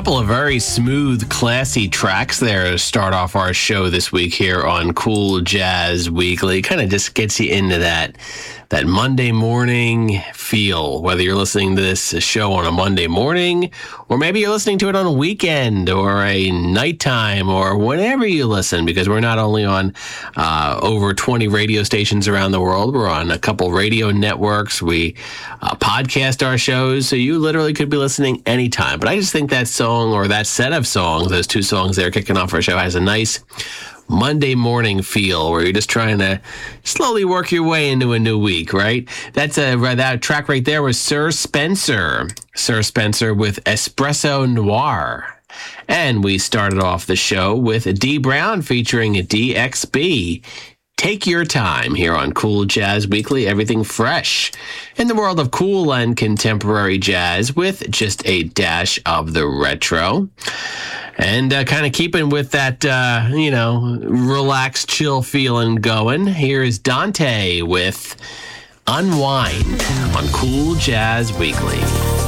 couple of very smooth, classy tracks there to start off our show this week here on Cool Jazz Weekly. Kind of just gets you into that Monday morning feel, whether you're listening to this show on a Monday morning, or maybe you're listening to it on a weekend or a nighttime or whenever you listen, because we're not only on over 20 radio stations around the world, we're on a couple radio networks. We podcast our shows, so you literally could be listening anytime. But I just think that song, or that set of songs, those two songs there kicking off our show, has a nice Monday morning feel where you're just trying to slowly work your way into a new week, right? That track right there was Sir Spencer with Espresso Noir. And we started off the show with Dee Brown featuring DXB. Take your time here on Cool Jazz Weekly, everything fresh in the world of cool and contemporary jazz with just a dash of the retro. And kind of keeping with that, relaxed, chill feeling going, here's Dante with Unwind on Cool Jazz Weekly.